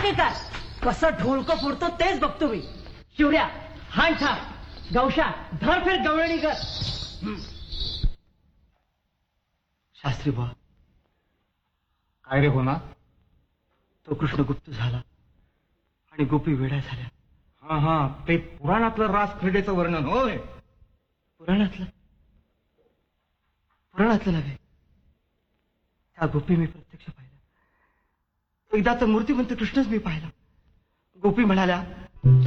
मागे काय कसं ढोलकं फोडतो तेच बघतो मी. शिवड्या हाण ठा गवशा धर फेर गवळणी कर. शास्त्री बा काय रे होणार? तो कृष्ण गुप्त झाला आणि गोपी वेड्या झाल्या. हा हा, ते पुराणातलं रास क्रीडेचं वर्णन होय. पुराणातलं नव्हे. त्या गोपी मी प्रत्यक्ष पाहिला. एकदा तर मूर्तिमंत कृष्णच मी पाहिला. गोपी म्हणाल्या